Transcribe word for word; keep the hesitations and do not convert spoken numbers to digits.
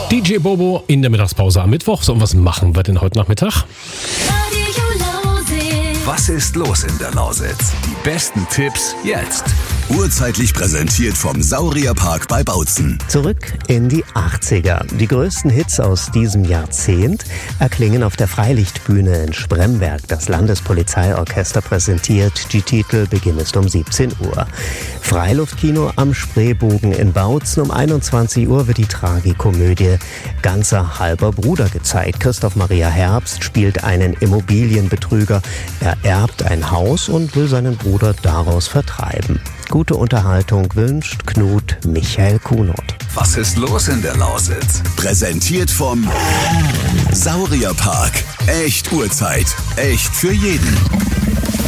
D J Bobo in der Mittagspause am Mittwoch. So, und was machen wir denn heute Nachmittag? Was ist los in der Lausitz? Die besten Tipps jetzt. Urzeitlich präsentiert vom Saurierpark bei Bautzen. Zurück in die achtziger. Die größten Hits aus diesem Jahrzehnt erklingen auf der Freilichtbühne in Spremberg. Das Landespolizeiorchester präsentiert die Titel. Beginn ist um siebzehn Uhr. Freiluftkino am Spreebogen in Bautzen. Um einundzwanzig Uhr wird die Tragikomödie Ganzer halber Bruder gezeigt. Christoph Maria Herbst spielt einen Immobilienbetrüger. Er erbt ein Haus und will seinen Bruder daraus vertreiben. Gute Unterhaltung wünscht Knut Michael Kunert. Was ist los in der Lausitz? Präsentiert vom Saurierpark. Echt Uhrzeit. Echt für jeden.